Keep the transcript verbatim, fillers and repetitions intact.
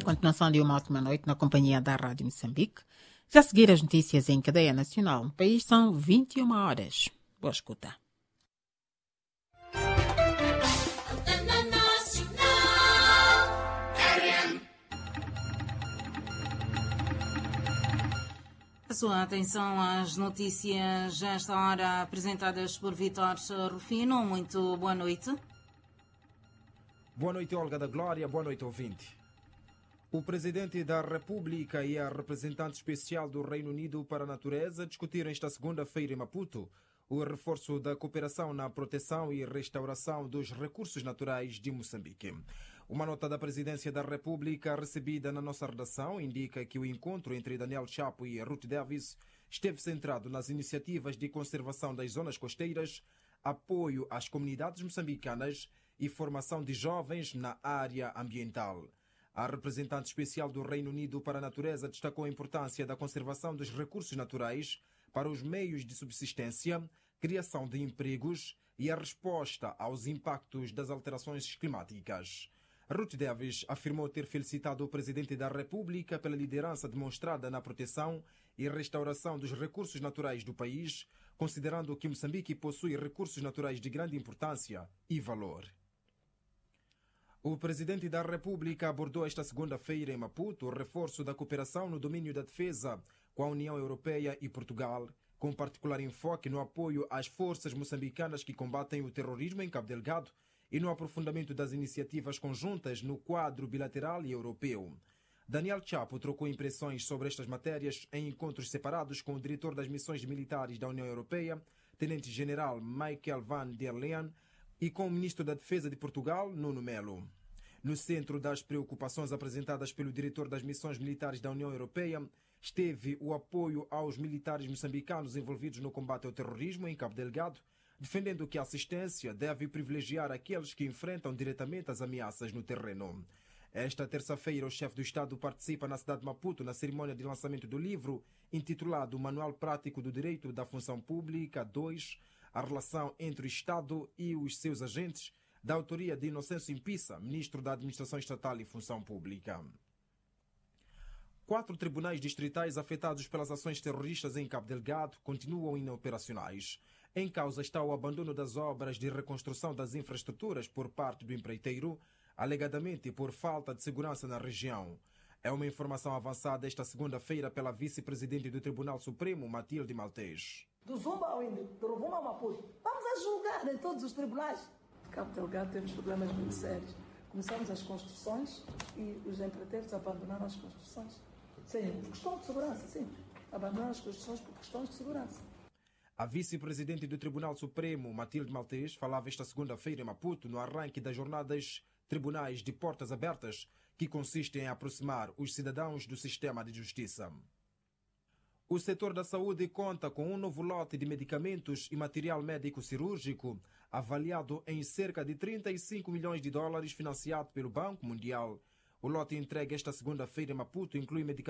Continuação de uma ótima noite na companhia da Rádio Moçambique. Já a seguir as notícias em cadeia nacional. No país são vinte e uma horas. Boa escuta. A sua atenção às notícias a esta hora apresentadas por Vítor Rufino. Muito boa noite. Boa noite, Olga da Glória. Boa noite, ouvinte. O Presidente da República e a representante especial do Reino Unido para a Natureza discutiram esta segunda-feira em Maputo o reforço da cooperação na proteção e restauração dos recursos naturais de Moçambique. Uma nota da Presidência da República recebida na nossa redação indica que o encontro entre Daniel Chapo e Ruth Davis esteve centrado nas iniciativas de conservação das zonas costeiras, apoio às comunidades moçambicanas e formação de jovens na área ambiental. A representante especial do Reino Unido para a Natureza destacou a importância da conservação dos recursos naturais para os meios de subsistência, criação de empregos e a resposta aos impactos das alterações climáticas. Ruth Davis afirmou ter felicitado o Presidente da República pela liderança demonstrada na proteção e restauração dos recursos naturais do país, considerando que Moçambique possui recursos naturais de grande importância e valor. O Presidente da República abordou esta segunda-feira em Maputo o reforço da cooperação no domínio da defesa com a União Europeia e Portugal, com particular enfoque no apoio às forças moçambicanas que combatem o terrorismo em Cabo Delgado e no aprofundamento das iniciativas conjuntas no quadro bilateral e europeu. Daniel Chapo trocou impressões sobre estas matérias em encontros separados com o diretor das missões militares da União Europeia, Tenente-General Michael van der Leyen, e com o Ministro da Defesa de Portugal, Nuno Melo. No centro das preocupações apresentadas pelo diretor das missões militares da União Europeia esteve o apoio aos militares moçambicanos envolvidos no combate ao terrorismo em Cabo Delgado, defendendo que a assistência deve privilegiar aqueles que enfrentam diretamente as ameaças no terreno. Esta terça-feira, o chefe do Estado participa na cidade de Maputo na cerimônia de lançamento do livro intitulado Manual Prático do Direito da Função Pública dois, a relação entre o Estado e os seus agentes, da autoria de Inocêncio Impissa, ministro da Administração Estatal e Função Pública. Quatro tribunais distritais afetados pelas ações terroristas em Cabo Delgado continuam inoperacionais. Em causa está o abandono das obras de reconstrução das infraestruturas por parte do empreiteiro, alegadamente por falta de segurança na região. É uma informação avançada esta segunda-feira pela vice-presidente do Tribunal Supremo, Matilde Maltês. Do Zumba ao Índio, do Rovuma ao Maputo, vamos a julgar em todos os tribunais. De Cabo Delgado temos problemas muito sérios. Começamos as construções e os empreiteiros abandonaram as construções. Sim, por questão de segurança, sim. Abandonaram as construções por questões de segurança. A vice-presidente do Tribunal Supremo, Matilde Maltês, falava esta segunda-feira em Maputo no arranque das jornadas tribunais de portas abertas, que consistem em aproximar os cidadãos do sistema de justiça. O setor da saúde conta com um novo lote de medicamentos e material médico cirúrgico avaliado em cerca de trinta e cinco milhões de dólares financiado pelo Banco Mundial. O lote entregue esta segunda-feira em Maputo inclui medicamentos